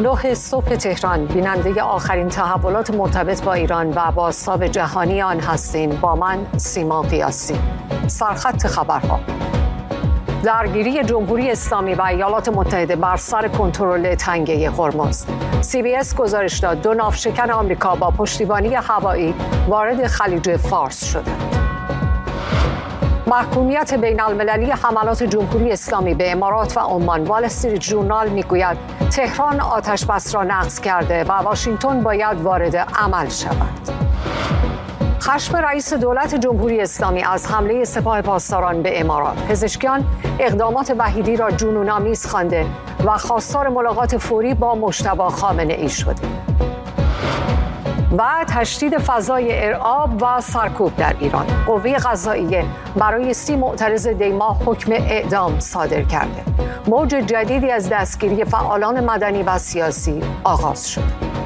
9 صبح تهران، بیننده آخرین تحولات مرتبط با ایران و بازتاب جهانی آن هستین. با من سیما قیاسی. سرخط خبرها: درگیری جمهوری اسلامی و ایالات متحده بر سر کنترل تنگه هرمز. CBS گزارش داد 2 ناوشکن آمریکا با پشتیبانی هوایی وارد خلیج فارس شدند. محکومیت بین المللی حملات جمهوری اسلامی به امارات و عمان. وال استریت ژورنال میگوید تهران آتش بس را نقض کرده و واشنگتن باید وارد عمل شود. خشم رئیس دولت جمهوری اسلامی از حمله سپاه پاسداران به امارات. پزشکیان اقدامات وحیدی را جنون‌آمیز خوانده و خواستار ملاقات فوری با مجتبی خامنه‌ای شده. و تشدید فضای ارعاب و سرکوب در ایران. قوه قضاییه برای 30 معترض دیما حکم اعدام صادر کرده. موج جدیدی از دستگیری فعالان مدنی و سیاسی آغاز شد.